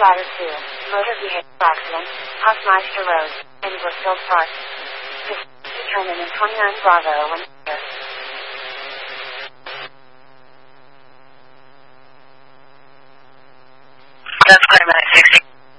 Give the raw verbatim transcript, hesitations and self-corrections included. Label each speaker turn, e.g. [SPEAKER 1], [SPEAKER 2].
[SPEAKER 1] Ladder two, motor vehicle accident, Hoffmeister Road, in Brookfield Park. Determined in twenty-nine Bravo one.
[SPEAKER 2] That's Clear nine sixty.